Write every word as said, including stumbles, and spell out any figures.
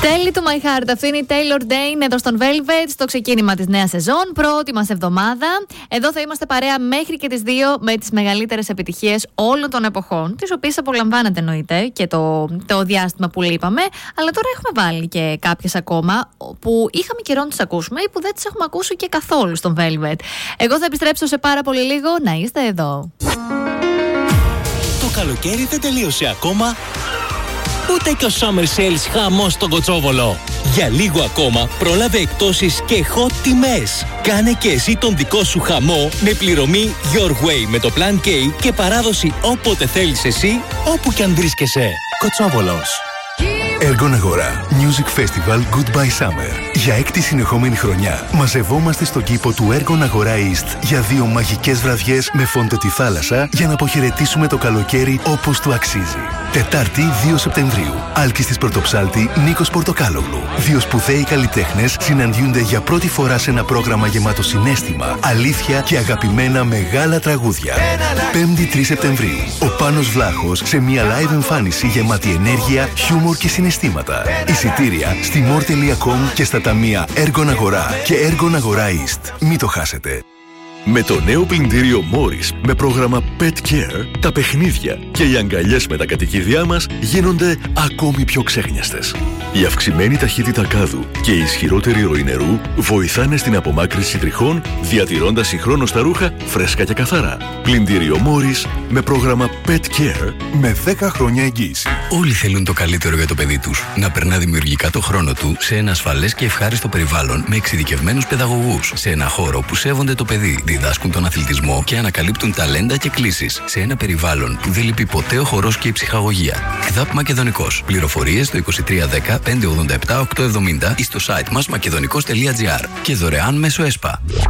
Τέλη του My Heart. Αυτή είναι η Taylor Dane εδώ στον Velvet, στο ξεκίνημα της νέας σεζόν, πρώτη μας εβδομάδα. Εδώ θα είμαστε παρέα μέχρι και τις δύο με τις μεγαλύτερες επιτυχίες όλων των εποχών, τις οποίες απολαμβάνετε εννοείται και το, το διάστημα που λείπαμε. Αλλά τώρα έχουμε βάλει και κάποιες ακόμα που είχαμε καιρό να τις ακούσουμε ή που δεν τις έχουμε ακούσει και καθόλου στον Velvet. Εγώ θα επιστρέψω σε πάρα πολύ λίγο. Να είστε εδώ. Το καλοκαίρι δεν τελείωσε ακόμα. Ούτε και ο Summer Sales χαμός στον Κοτσόβολο. Για λίγο ακόμα πρόλαβε εκπτώσεις και hot τιμές. Κάνε και εσύ τον δικό σου χαμό με πληρωμή Your Way με το Plan K και παράδοση όποτε θέλεις εσύ, όπου κι αν βρίσκεσαι. Κοτσόβολος. Ergon Agora Music Festival Goodbye Summer. Για έκτη συνεχόμενη χρονιά μαζευόμαστε στον κήπο του Ergon Agora East για δύο μαγικές βραδιές με φόντο τη θάλασσα για να αποχαιρετήσουμε το καλοκαίρι όπως του αξίζει. Τετάρτη δύο Σεπτεμβρίου. Άλκης της Πρωτοψάλτη, Νίκος Πορτοκάλογλου. Δύο σπουδαίοι καλλιτέχνες συναντιούνται για πρώτη φορά σε ένα πρόγραμμα γεμάτο συναίσθημα, αλήθεια και αγαπημένα μεγάλα τραγούδια. Πέμπτη τρεις Σεπτεμβρίου. Ο Πάνος Βλάχος σε μια live εμφάνιση γεμάτη ενέργεια, χιούμορ και συναισθήματα. Εισιτήρια στη more τελεία com και στα ταμεία Ergon Agora και Ergon Agora East. Μην το χάσετε. Με το νέο πλυντήριο Morris με πρόγραμμα Pet Care, τα παιχνίδια και οι αγκαλιές με τα κατοικίδια μας γίνονται ακόμη πιο ξέχνιαστες. Η αυξημένη ταχύτητα κάδου και η ισχυρότερη ροή νερού βοηθάνε στην απομάκρυνση τριχών, διατηρώντας συγχρόνως τα ρούχα φρέσκα και καθαρά. Πλυντήριο Morris με πρόγραμμα Pet Care με δέκα χρόνια εγγύηση. Όλοι θέλουν το καλύτερο για το παιδί τους. Να περνά δημιουργικά το χρόνο του σε ένα ασφαλές και ευχάριστο περιβάλλον με εξειδικευμένους παιδαγωγούς. Σε ένα χώρο που σέβονται το παιδί, διδάσκουν τον αθλητισμό και ανακαλύπτουν ταλέντα και κλίσεις. Σε ένα περιβάλλον που δεν λείπει ποτέ ο χορός και η ψυχαγωγία. ΚΔΑΠ Μακεδονικός. Πληροφορίες στο είκοσι τρία δέκα πεντακόσια ογδόντα επτά οκτακόσια εβδομήντα ή στο site μας μακεδονικός τελεία τζι άρ και δωρεάν μέσω ΕΣΠΑ.